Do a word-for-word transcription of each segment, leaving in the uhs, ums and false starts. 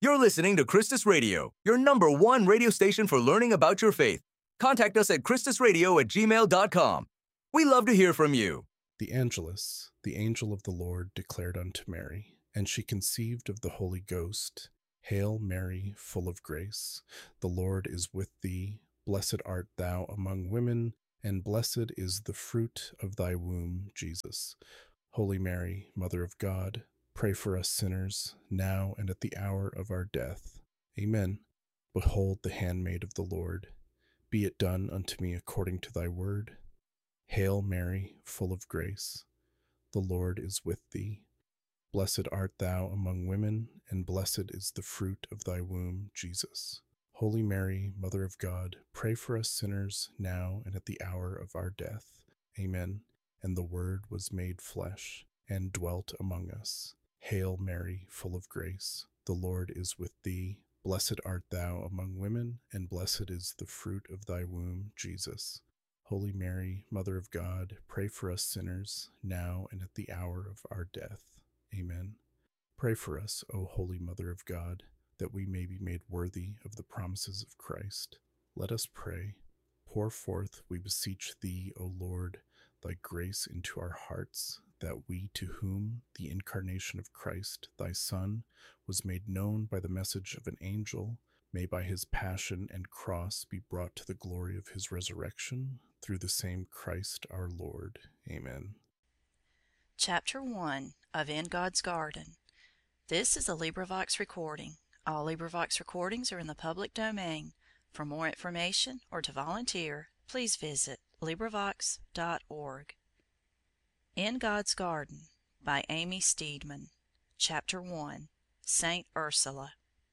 You're listening to Christus Radio, your number one radio station for learning about your faith. Contact us at christusradio at gmail dot com. We love to hear from you. The Angelus, the angel of the Lord, declared unto Mary, and she conceived of the Holy Ghost. Hail Mary, full of grace, the Lord is with thee. Blessed art thou among women, and blessed is the fruit of thy womb, Jesus. Holy Mary, Mother of God, pray for us sinners, now and at the hour of our death. Amen. Behold the handmaid of the Lord. Be it done unto me according to thy word. Hail Mary, full of grace, the Lord is with thee. Blessed art thou among women, and blessed is the fruit of thy womb, Jesus. Holy Mary, Mother of God, pray for us sinners, now and at the hour of our death. Amen. And the Word was made flesh, and dwelt among us. Hail Mary, full of grace, the Lord is with thee. Blessed art thou among women, and blessed is the fruit of thy womb, Jesus. Holy Mary, Mother of God, pray for us sinners, now and at the hour of our death. Amen. Pray for us, O Holy Mother of God, that we may be made worthy of the promises of Christ. Let us pray. Pour forth, we beseech thee, O Lord, thy grace into our hearts, that we, to whom the incarnation of Christ, thy Son, was made known by the message of an angel, may by his passion and cross be brought to the glory of his resurrection, through the same Christ our Lord. Amen. Chapter one of In God's Garden. This is a LibriVox recording. All LibriVox recordings are in the public domain. For more information or to volunteer, please visit LibriVox dot org. In God's Garden by Amy Steedman. Chapter one. Saint Ursula.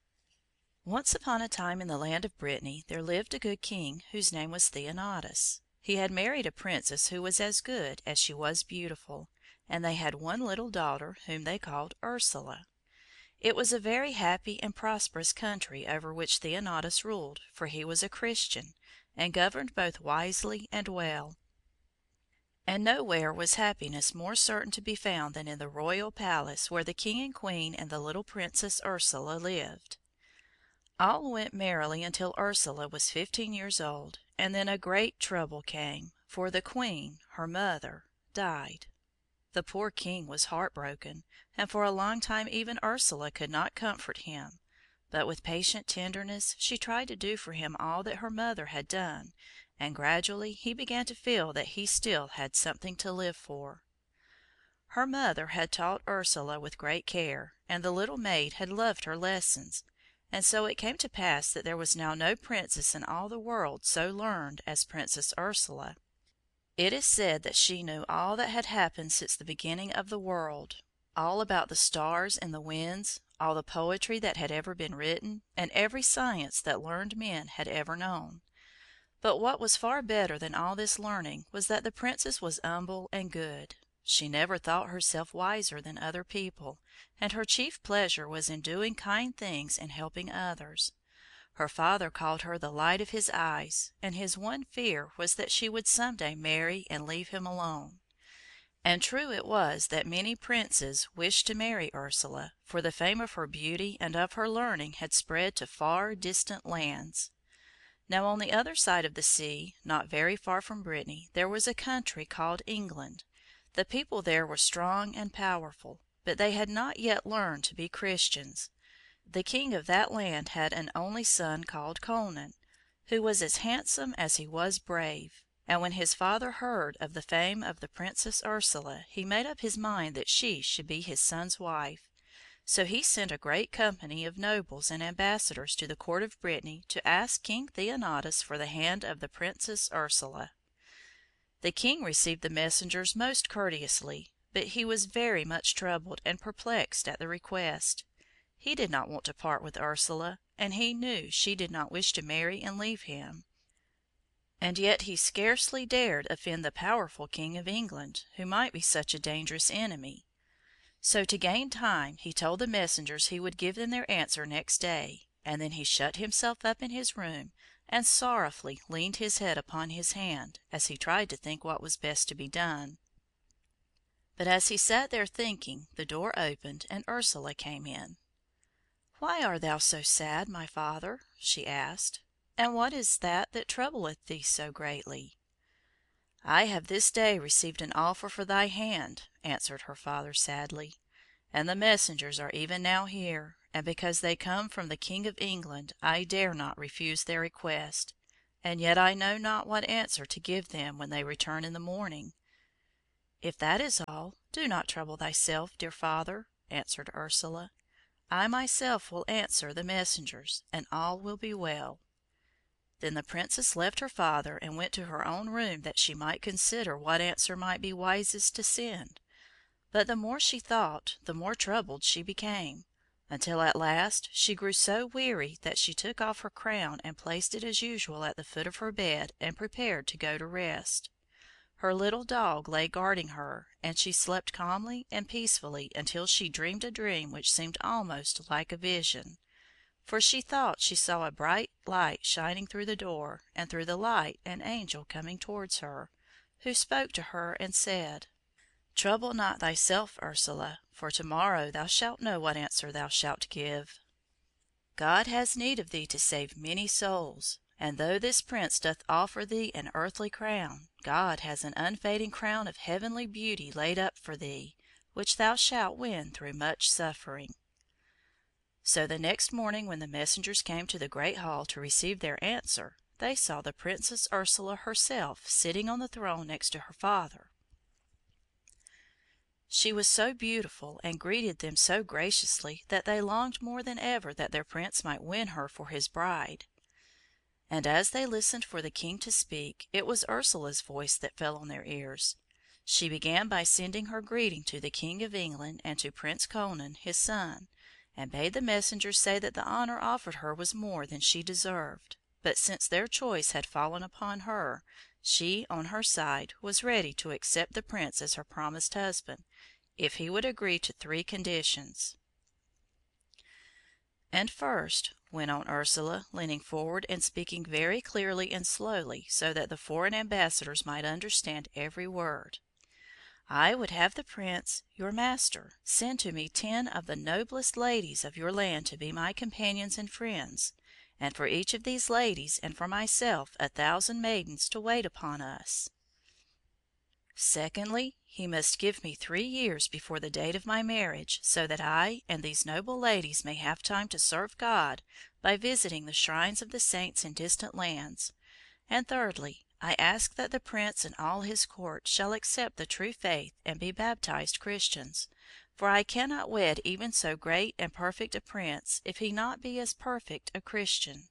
Once upon a time in the land of Brittany there lived a good king whose name was Theonatus. He had married a princess who was as good as she was beautiful, and they had one little daughter whom they called Ursula. It was a very happy and prosperous country over which Theonatus ruled, for he was a Christian, and governed both wisely and well. And nowhere was happiness more certain to be found than in the royal palace where the king and queen and the little princess Ursula lived. All went merrily until Ursula was fifteen years old, and then a great trouble came, for the queen, her mother, died. The poor king was heartbroken, and for a long time even Ursula could not comfort him, but with patient tenderness she tried to do for him all that her mother had done, and gradually he began to feel that he still had something to live for. Her mother had taught Ursula with great care, and the little maid had loved her lessons, and so it came to pass that there was now no princess in all the world so learned as Princess Ursula. It is said that she knew all that had happened since the beginning of the world, all about the stars and the winds, all the poetry that had ever been written, and every science that learned men had ever known. But what was far better than all this learning was that the princess was humble and good. She never thought herself wiser than other people, and her chief pleasure was in doing kind things and helping others. Her father called her the light of his eyes, and his one fear was that she would some day marry and leave him alone. And true it was that many princes wished to marry Ursula, for the fame of her beauty and of her learning had spread to far distant lands. Now on the other side of the sea, not very far from Brittany, there was a country called England. The people there were strong and powerful, but they had not yet learned to be Christians. The king of that land had an only son called Conan, who was as handsome as he was brave, and when his father heard of the fame of the Princess Ursula, he made up his mind that she should be his son's wife. So he sent a great company of nobles and ambassadors to the court of Brittany to ask King Theonatus for the hand of the Princess Ursula. The king received the messengers most courteously, but he was very much troubled and perplexed at the request. He did not want to part with Ursula, and he knew she did not wish to marry and leave him. And yet he scarcely dared offend the powerful king of England, who might be such a dangerous enemy. So to gain time he told the messengers he would give them their answer next day, and then he shut himself up in his room and sorrowfully leaned his head upon his hand, as he tried to think what was best to be done. But as he sat there thinking, the door opened and Ursula came in. "Why art thou so sad, my father?" she asked. "And what is that that troubleth thee so greatly?" "I have this day received an offer for thy hand," answered her father sadly, "and the messengers are even now here, and because they come from the King of England I dare not refuse their request, and yet I know not what answer to give them when they return in the morning." "If that is all, do not trouble thyself, dear father," answered Ursula. "I myself will answer the messengers, and all will be well." Then the Princess left her father and went to her own room that she might consider what answer might be wisest to send. But the more she thought, the more troubled she became, until at last she grew so weary that she took off her crown and placed it as usual at the foot of her bed and prepared to go to rest. Her little dog lay guarding her, and she slept calmly and peacefully until she dreamed a dream which seemed almost like a vision. For she thought she saw a bright light shining through the door, and through the light an angel coming towards her, who spoke to her and said, "Trouble not thyself, Ursula, for tomorrow thou shalt know what answer thou shalt give. God has need of thee to save many souls, and though this prince doth offer thee an earthly crown, God has an unfading crown of heavenly beauty laid up for thee, which thou shalt win through much suffering." So the next morning when the messengers came to the great hall to receive their answer, they saw the Princess Ursula herself sitting on the throne next to her father. She was so beautiful and greeted them so graciously that they longed more than ever that their prince might win her for his bride. And as they listened for the king to speak, it was Ursula's voice that fell on their ears. She began by sending her greeting to the King of England and to Prince Conan, his son, and bade the messengers say that the honour offered her was more than she deserved, but since their choice had fallen upon her, she, on her side, was ready to accept the prince as her promised husband, if he would agree to three conditions. "And first," went on Ursula, leaning forward and speaking very clearly and slowly, so that the foreign ambassadors might understand every word, "I would have the prince, your master, send to me ten of the noblest ladies of your land to be my companions and friends, and for each of these ladies and for myself a thousand maidens to wait upon us. Secondly, he must give me three years before the date of my marriage, so that I and these noble ladies may have time to serve God by visiting the shrines of the saints in distant lands. And thirdly, I ask that the prince and all his court shall accept the true faith and be baptized Christians, for I cannot wed even so great and perfect a prince if he not be as perfect a Christian."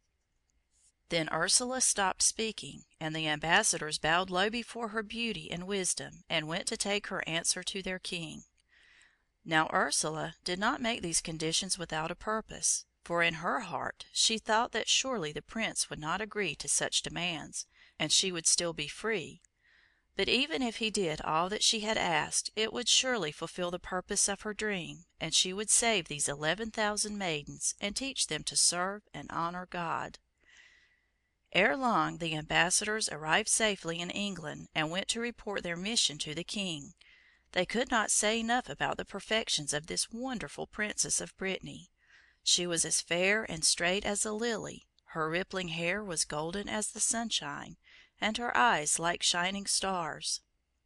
Then Ursula stopped speaking, and the ambassadors bowed low before her beauty and wisdom, and went to take her answer to their king. Now Ursula did not make these conditions without a purpose, for in her heart she thought that surely the prince would not agree to such demands, and she would still be free. But even if he did all that she had asked, it would surely fulfill the purpose of her dream, and she would save these eleven thousand maidens, and teach them to serve and honour God. Ere long the ambassadors arrived safely in England, and went to report their mission to the king. They could not say enough about the perfections of this wonderful princess of Brittany. She was as fair and straight as a lily, her rippling hair was golden as the sunshine, and her eyes like shining stars.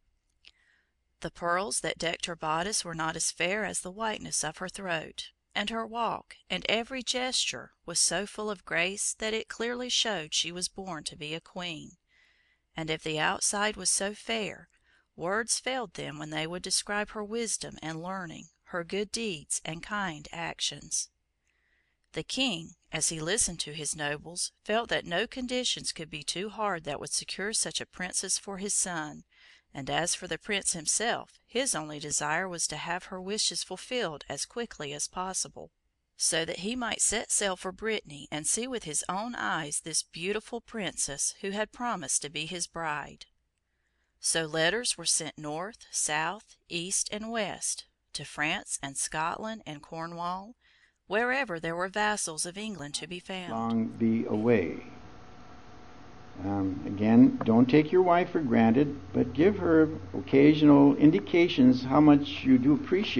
The pearls that decked her bodice were not as fair as the whiteness of her throat, and her walk and every gesture was so full of grace that it clearly showed she was born to be a queen. And if the outside was so fair, words failed them when they would describe her wisdom and learning, her good deeds and kind actions. The king, as he listened to his nobles, felt that no conditions could be too hard that would secure such a princess for his son, and as for the prince himself, his only desire was to have her wishes fulfilled as quickly as possible, so that he might set sail for Brittany and see with his own eyes this beautiful princess who had promised to be his bride. So letters were sent north, south, east, and west, to France and Scotland and Cornwall, wherever there were vassals of England to be found. Long be away. Um, again, don't take your wife for granted, but give her occasional indications how much you do appreciate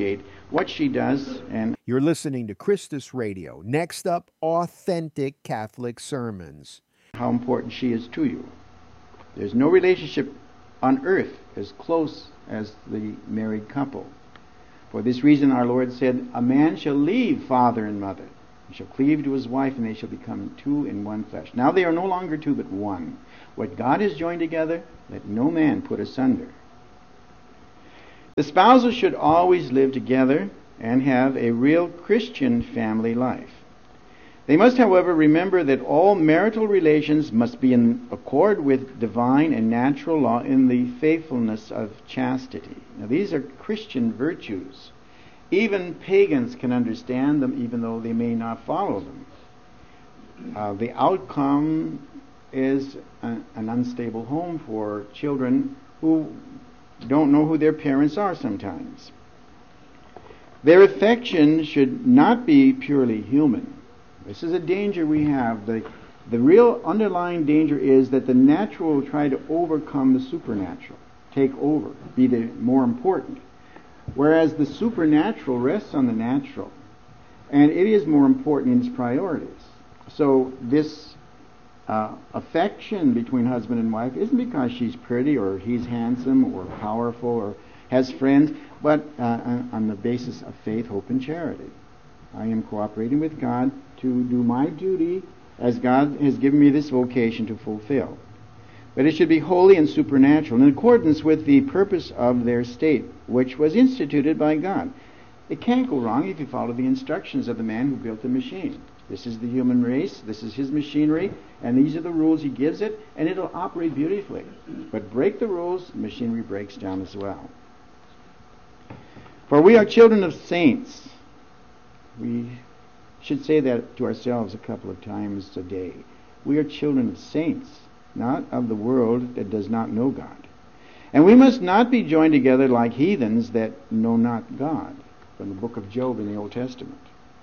what she does. And you're listening to Christus Radio. Next up, authentic Catholic sermons. How important she is to you. There's no relationship on earth as close as the married couple. For this reason our Lord said, a man shall leave father and mother, and shall cleave to his wife, and they shall become two in one flesh. Now they are no longer two, but one. What God has joined together, let no man put asunder. The spouses should always live together and have a real Christian family life. They must, however, remember that all marital relations must be in accord with divine and natural law in the faithfulness of chastity. Now, these are Christian virtues. Even pagans can understand them, even though they may not follow them. Uh, the outcome is a, an unstable home for children who don't know who their parents are sometimes. Their affection should not be purely human. This is a danger we have. The, the real underlying danger is that the natural will try to overcome the supernatural, take over, be the more important. Whereas the supernatural rests on the natural, and it is more important in its priorities. So this uh, affection between husband and wife isn't because she's pretty or he's handsome or powerful or has friends, but uh, on the basis of faith, hope, and charity. I am cooperating with God to do my duty as God has given me this vocation to fulfill. But it should be holy and supernatural in accordance with the purpose of their state, which was instituted by God. It can't go wrong if you follow the instructions of the man who built the machine. This is the human race, this is his machinery, and these are the rules he gives it, and it'll operate beautifully. But break the rules, the machinery breaks down as well. For we are children of saints. We should say that to ourselves a couple of times a day. We are children of saints, not of the world that does not know God. And we must not be joined together like heathens that know not God, from the book of Job in the Old Testament.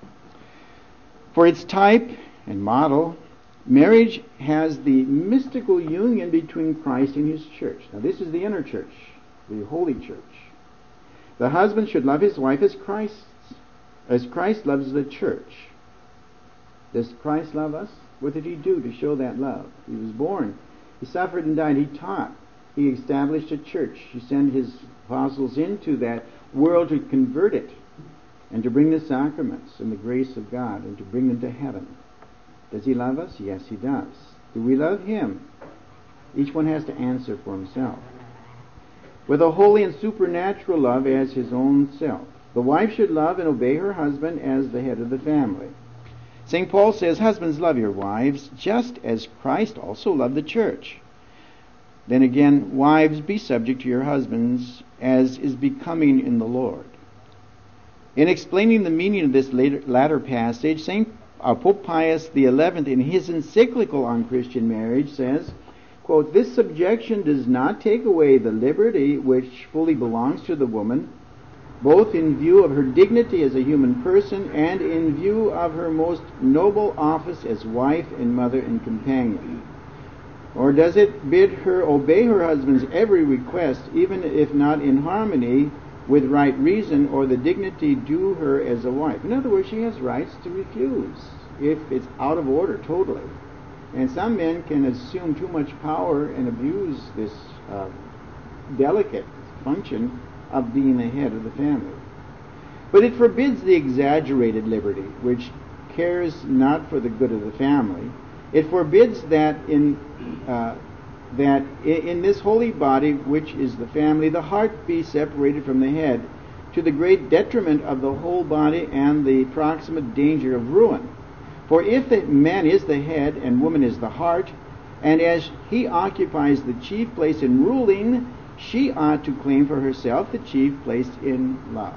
For its type and model, marriage has the mystical union between Christ and his church. Now this is the inner church, the holy church. The husband should love his wife as Christ As Christ loves the church. Does Christ love us? What did he do to show that love? He was born. He suffered and died. He taught. He established a church. He sent his apostles into that world to convert it and to bring the sacraments and the grace of God and to bring them to heaven. Does he love us? Yes, he does. Do we love him? Each one has to answer for himself. With a holy and supernatural love as his own self. The wife should love and obey her husband as the head of the family. Saint Paul says, husbands, love your wives, just as Christ also loved the church. Then again, wives, be subject to your husbands, as is becoming in the Lord. In explaining the meaning of this later, latter passage, Saint uh, Pope Pius the eleventh, in his encyclical on Christian marriage, says, quote, this subjection does not take away the liberty which fully belongs to the woman, both in view of her dignity as a human person and in view of her most noble office as wife and mother and companion. Or does it bid her obey her husband's every request, even if not in harmony with right reason or the dignity due her as a wife? In other words, she has rights to refuse if it's out of order totally. And some men can assume too much power and abuse this uh, delicate function of being the head of the family. But it forbids the exaggerated liberty, which cares not for the good of the family. It forbids that in uh, that in this holy body, which is the family, the heart be separated from the head, to the great detriment of the whole body and the proximate danger of ruin. For if the man is the head and woman is the heart, and as he occupies the chief place in ruling, she ought to claim for herself the chief place in love.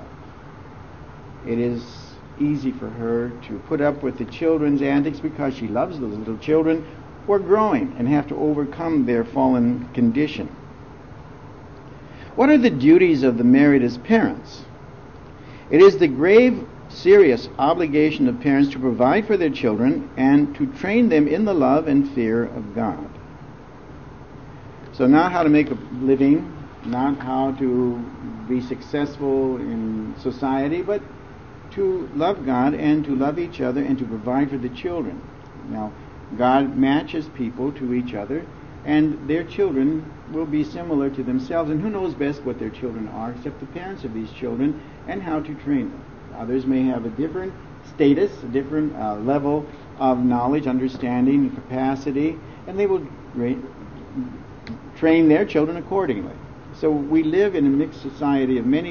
It is easy for her to put up with the children's antics because she loves those little children who are growing and have to overcome their fallen condition. What are the duties of the married as parents? It is the grave, serious obligation of parents to provide for their children and to train them in the love and fear of God. So now how to make a living not how to be successful in society, but to love God and to love each other and to provide for the children. Now, God matches people to each other, and their children will be similar to themselves, and who knows best what their children are except the parents of these children and how to train them. Others may have a different status, a different uh, level of knowledge, understanding, capacity, and they will ra- train their children accordingly. So we live in a mixed society of many